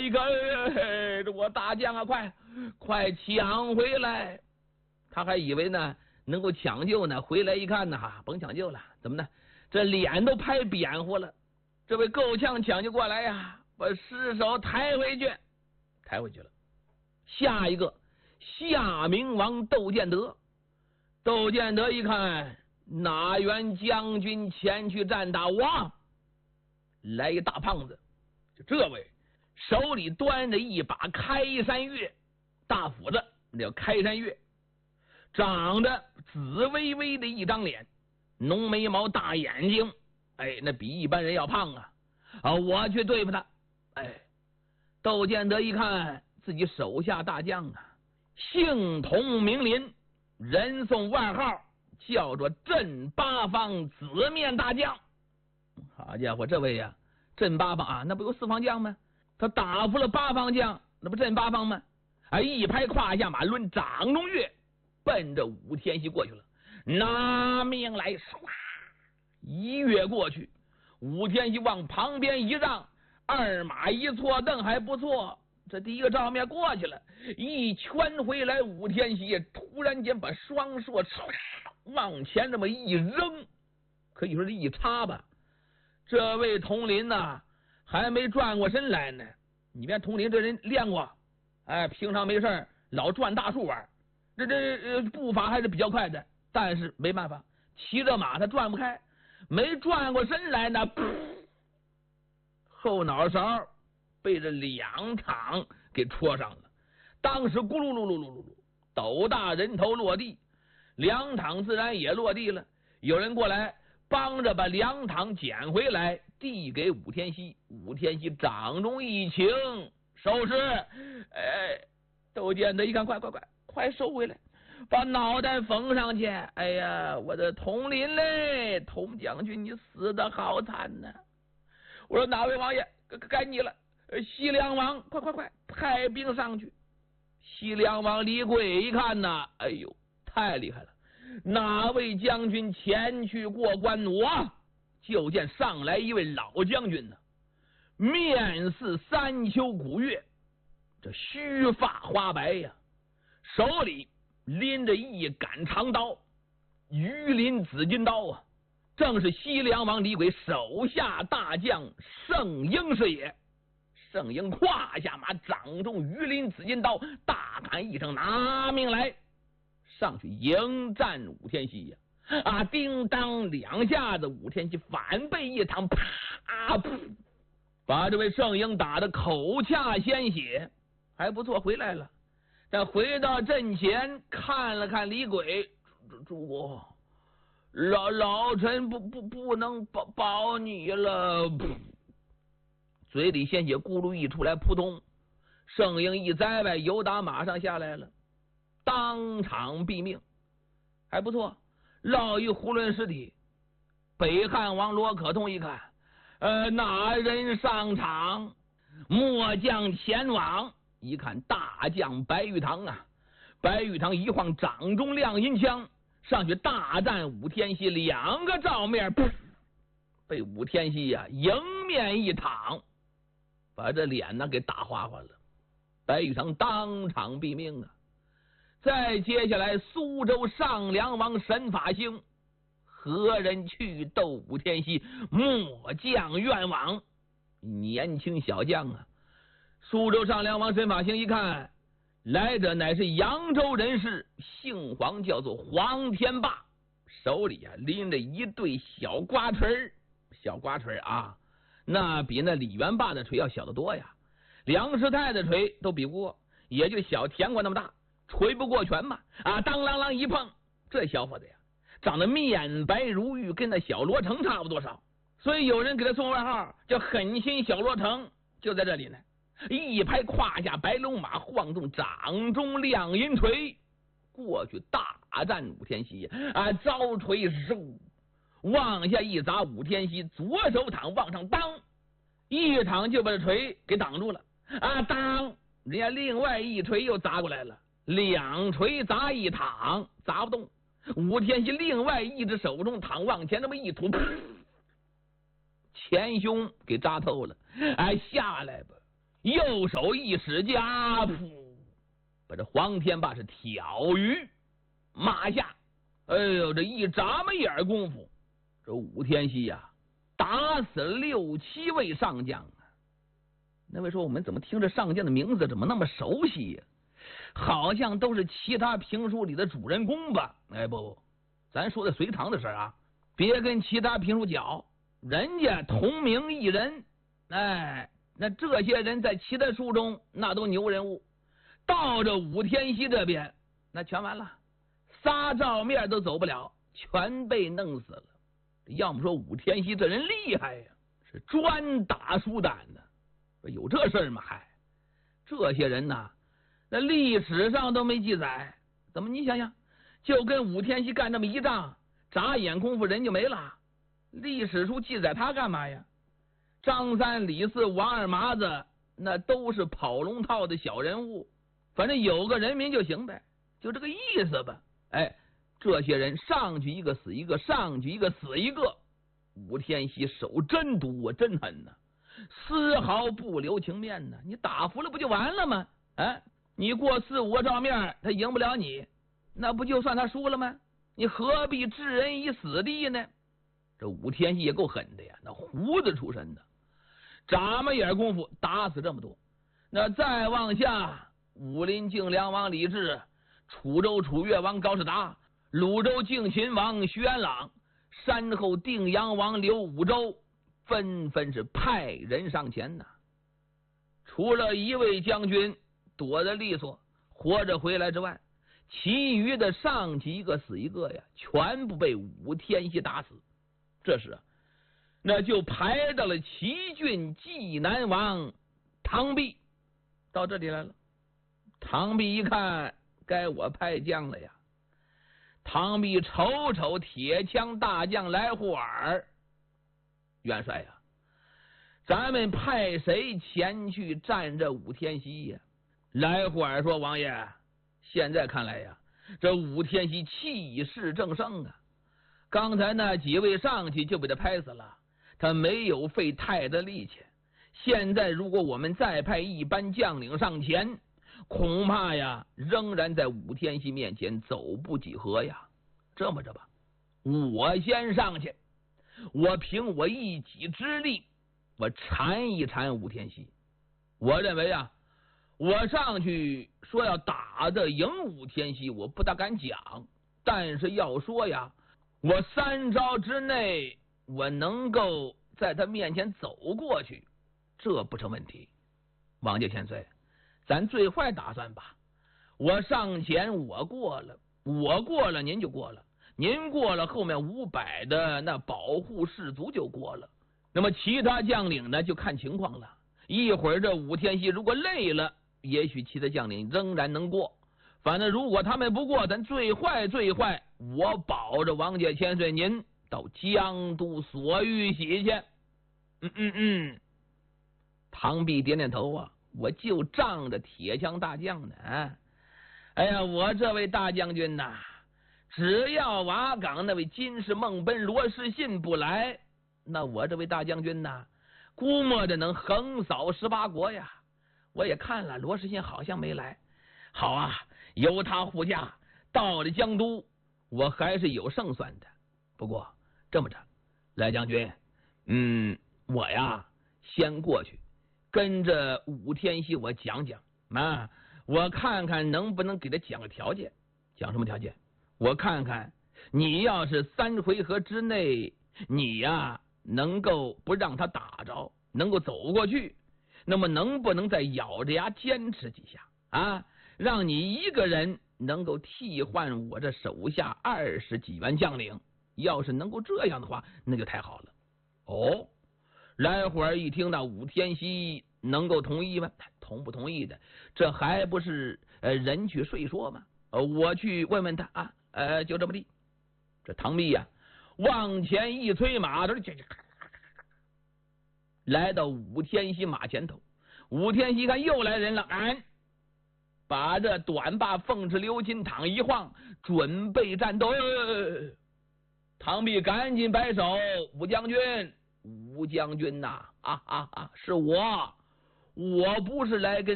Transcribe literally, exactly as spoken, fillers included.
一看，哎，这我大将啊，快快抢回来！他还以为呢能够抢救呢，回来一看呢，哈，甭抢救了，怎么呢？这脸都拍扁乎了。这位够呛抢救过来呀，把尸首抬回去，抬回去了。下一个夏明王窦建德，窦建德一看哪员将军前去战打我，来一大胖子，就这位手里端着一把开山月大斧子，那叫开山月，长得紫微微的一张脸，浓眉毛大眼睛，哎，那比一般人要胖啊！啊，我去对付他。哎，窦建德一看自己手下大将啊，姓童名林，人送外号叫做镇八方紫面大将。好家伙，这位呀、啊，镇八方啊，那不有四方将吗？他打服了八方将，那不镇八方吗？啊，一拍胯下马，抡掌中月，奔着武天锡过去了。拿命来，唰，一跃过去。武天锡往旁边一让，二马一错蹬，还不错。这第一个照面过去了，一圈回来，武天锡突然间把双槊往前这么一扔，可以说是一插吧。这位统领呐，还没转过身来呢。你别统领这人练过，哎，平常没事老转大树玩，这这步伐还是比较快的，但是没办法，骑着马他转不开。没转过身来呢，后脑勺被这两场给戳上了。当时咕噜噜噜噜噜噜，斗大人头落地，两场自然也落地了。有人过来帮着把两场捡回来，递给武天锡。武天锡掌中一擎，收拾。哎，窦建德一看，快快快，快收回来！把脑袋缝上去！哎呀，我的统领嘞，童将军，你死的好惨呐！我说哪位王爷，该你了。西凉王，快快快，派兵上去。西凉王李贵一看呐，哎呦，太厉害了！哪位将军前去过关？我就见上来一位老将军呢，面似三秋古月，这须发花白呀，手里拎着一杆长刀，鱼鳞紫金刀啊，正是西凉王李轨手下大将圣婴是也。圣婴胯下马，掌中鱼鳞紫金刀，大喊一声：“拿命来！”上去迎战武天锡呀！啊，叮当两下子，武天锡反背一躺，啪噗，把这位圣婴打得口恰鲜血，还不错，回来了。但回到阵前看了看李轨，主公，老老臣不不不能保保你了。嘴里鲜血咕噜一出来，扑通，圣婴一栽歪，由打马上下来了，当场毙命，还不错，落一囫囵尸体。北汉王罗可通一看，呃，哪人上场？末将前往。一看大将白玉堂啊，白玉堂一晃掌中亮银枪，上去大战武天锡，两个照面，被武天锡呀、啊、迎面一躺，把这脸呢给打花花了。白玉堂当场毙命啊！再接下来，苏州上梁王沈法兴，何人去斗武天锡？末将愿往。年轻小将啊！苏州上梁王沈法兴一看，来者乃是扬州人士，姓黄，叫做黄天霸，手里啊拎着一对小瓜锤，小瓜锤啊，那比那李元霸的锤要小得多呀。梁师太的锤都比不过，也就小甜瓜那么大，锤不过拳嘛。啊，当啷啷一碰，这小伙子呀，长得面白如玉，跟那小罗成差不多少，所以有人给他送外号叫狠心小罗成，就在这里呢。一拍胯下白龙马，晃动掌中亮银锤，过去大战武天锡啊！招锤嗖，往下一砸，武天锡左手躺往上当，一躺就把这锤给挡住了啊！当，人家另外一锤又砸过来了，两锤砸一躺，砸不动。武天锡另外一只手中躺往前这么一吐，前胸给扎透了。哎，下来吧！ 右手一使夹，噗，把这黄天霸是挑于马下。哎呦，这一眨巴眼功夫，这武天锡呀、啊，打死六七位上将啊！那位说，我们怎么听着上将的名字怎么那么熟悉呀、啊？好像都是其他评书里的主人公吧？哎，不不，咱说的隋唐的事啊，别跟其他评书搅，人家同名一人。哎，那这些人在其他书中那都牛人物，到这武天锡这边，那全完了。仨照面都走不了，全被弄死了。要么说武天锡这人厉害呀，是专打书胆的。有这事儿吗？嗨，这些人呐，那历史上都没记载。怎么？你想想，就跟武天锡干这么一仗，眨眼功夫人就没了。历史书记载他干嘛呀？张三、李四、王二麻子，那都是跑龙套的小人物。反正有个人名就行呗，就这个意思吧。哎，这些人上去一个死一个，上去一个死一个。武天锡手真毒啊，真狠呐、啊，丝毫不留情面呢。你打服了不就完了吗？哎，你过四五个照面，他赢不了你，那不就算他输了吗？你何必置人以死地呢？这武天锡也够狠的呀，那胡子出身的，眨巴眼功夫打死这么多。那再往下，武林靖梁王李治，楚州楚越王高士达，鲁州靖秦王徐元朗，山后定阳王刘武周，纷纷是派人上前呐。除了一位将军躲得利索，活着回来之外，其余的上去一个死一个呀，全部被武天锡打死。这时啊，那就排到了齐郡济南王唐弼到这里来了。唐弼一看，该我派将了呀。唐弼瞅瞅铁枪大将来护尔，元帅呀，咱们派谁前去战这武天锡呀？来护尔说：王爷，现在看来呀，这武天锡气势正盛啊，刚才那几位上去就被他拍死了，他没有费太大力气。现在如果我们再派一班将领上前，恐怕呀仍然在武天锡面前走不几合呀。这么着吧，我先上去，我凭我一己之力，我缠一缠武天锡。我认为啊，我上去说要打得赢武天锡，我不大敢讲，但是要说呀，我三招之内我能够在他面前走过去，这不成问题。王家千岁，咱最坏打算吧，我上前我过了，我过了您就过了，您过了后面五百的那保护士卒就过了，那么其他将领呢就看情况了。一会儿这武天锡如果累了，也许其他将领仍然能过，反正如果他们不过，咱最坏最坏，我保着王家千岁您到江都索玉玺去。嗯嗯嗯，唐弼点点头啊，我就仗着铁枪大将呢。哎呀，我这位大将军呐，只要瓦岗那位金氏孟奔罗士信不来，那我这位大将军呐，估摸着能横扫十八国呀。我也看了，罗士信好像没来。好啊，由他护驾到了江都，我还是有胜算的。不过这么着，来将军，嗯，我呀先过去跟着武天锡我讲讲啊，我看看能不能给他讲个条件。讲什么条件？我看看你要是三回合之内，你呀能够不让他打着，能够走过去，那么能不能再咬着牙坚持几下啊？让你一个人能够替换我这手下二十几万将领，要是能够这样的话，那就太好了。哦，来会儿一听到武天锡能够同意吗？同不同意的，这还不是呃人去睡说吗？呃，我去问问他啊。呃，就这么地。这唐弼呀、啊，往前一催马，这这来到武天锡马前头。武天锡看又来人了，俺把这短把凤翅鎏金躺一晃，准备战斗。呃、唐弼赶紧摆手：武将军，武将军呐、啊，啊啊啊，是我， 我不是来跟